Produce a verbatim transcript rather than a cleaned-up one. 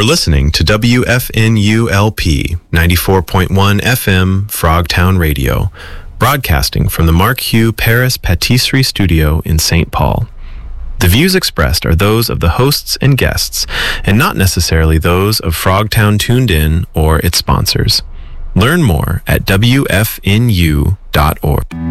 listening to W F N U L P ninety-four point one F M Frogtown Radio, broadcasting from the Mark Hugh Paris Patisserie Studio in Saint Paul. The views expressed are those of the hosts and guests, and not necessarily those of Frogtown Tuned In or its sponsors. Learn more at W F N U dot org.